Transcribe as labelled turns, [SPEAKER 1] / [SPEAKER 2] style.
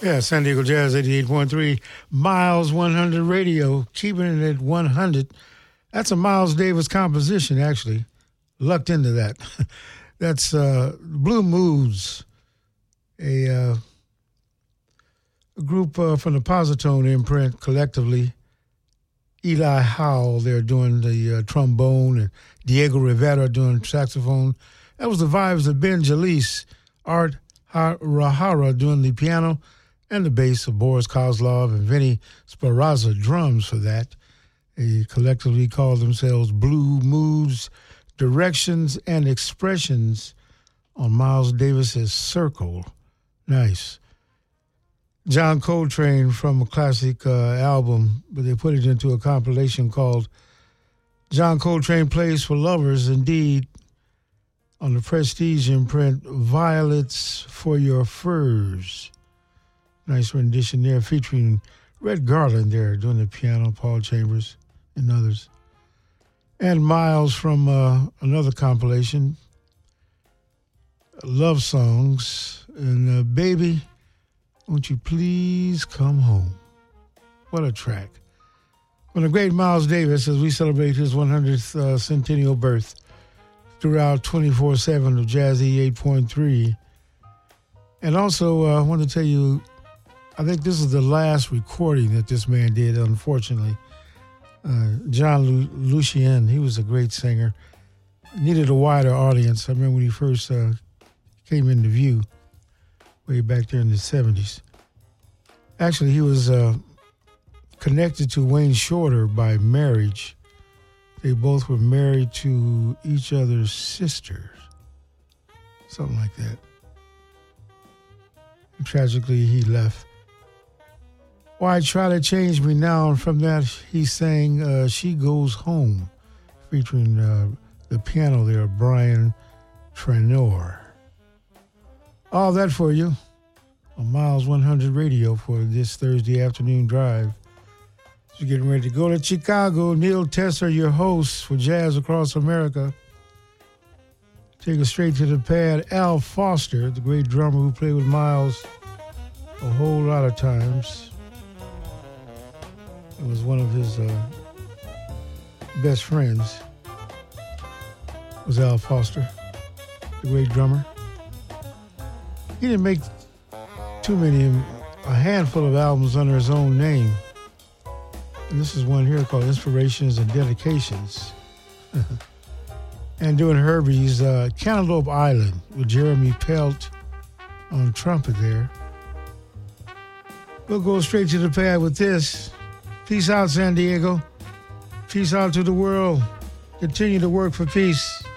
[SPEAKER 1] Yeah, San Diego Jazz 88.3, Miles 100 Radio, keeping it at 100. That's a Miles Davis composition, actually. Lucked into that. That's Blue Moods, a group from the Positone imprint collectively. Eli Howell, they're doing the trombone, and Diego Rivera doing saxophone. That was the vibes of Ben Jalise, Art Rahara doing the piano, and the bass of Boris Kozlov and Vinny Sparazza drums for that. They collectively call themselves Blue Moods, Directions and Expressions on Miles Davis's Circle. Nice. John Coltrane from a classic album, but they put it into a compilation called John Coltrane Plays for Lovers. Indeed, on the Prestige imprint, Violets for Your Furs. Nice rendition there featuring Red Garland there doing the piano, Paul Chambers and others. And Miles from another compilation, Love Songs, and Baby, Won't You Please Come Home. What a track. From the great Miles Davis, as we celebrate his 100th centennial birth throughout 24/7 of Jazzy 8.3. And also, I want to tell you, I think this is the last recording that this man did, unfortunately. John Lucien, he was a great singer. Needed a wider audience. I remember when he first came into view way back there in the 70s. Actually, he was connected to Wayne Shorter by marriage. They both were married to each other's sisters. Something like that. And tragically, he left. Why Try to Change Me Now? And from that, he sang She Goes Home, featuring the piano there, Brian Trenor. All that for you on Miles 100 Radio for this Thursday afternoon drive. We're getting ready to go to Chicago. Neil Tesser, your host for Jazz Across America. Take us straight to the pad. Al Foster, the great drummer who played with Miles a whole lot of times. It was one of his best friends, was Al Foster, the great drummer. He didn't make too many, a handful of albums under his own name. And this is one here called Inspirations and Dedications. And doing Herbie's Cantaloupe Island with Jeremy Pelt on trumpet there. We'll go straight to the pad with this. Peace out, San Diego. Peace out to the world. Continue to work for peace.